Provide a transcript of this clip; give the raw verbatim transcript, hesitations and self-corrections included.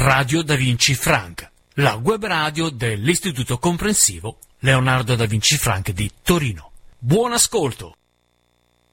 Radio Da Vinci Frank, la web radio dell'Istituto Comprensivo Leonardo Da Vinci Frank di Torino. Buon ascolto!